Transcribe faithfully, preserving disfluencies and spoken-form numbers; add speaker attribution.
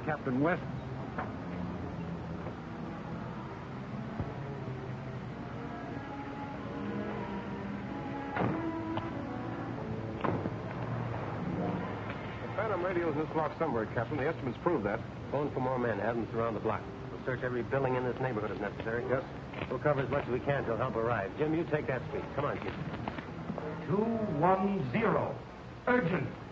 Speaker 1: Captain West.
Speaker 2: The Phantom radio's in this block somewhere, Captain. The estimates prove that.
Speaker 3: Phone for more men. Have them surround the block. We'll search every building in this neighborhood if necessary.
Speaker 2: Yes.
Speaker 3: We'll cover as much as we can till help arrives. Jim, you take that street. Come on, kid.
Speaker 4: two one zero. Urgent.